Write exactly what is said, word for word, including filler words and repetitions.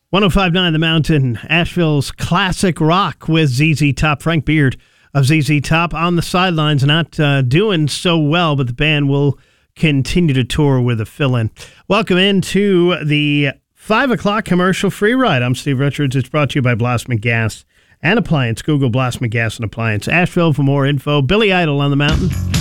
one oh five point nine The Mountain, Asheville's classic rock with Z Z Top. Frank Beard of Z Z Top on the sidelines, not uh, doing so well, but the band will continue to tour with a fill-in. Welcome into the five o'clock commercial free ride. I'm Steve Richards. It's brought to you by Blossman Gas and Appliance. Google Blossman Gas and Appliance. Asheville for more info. Billy Idol on the Mountain.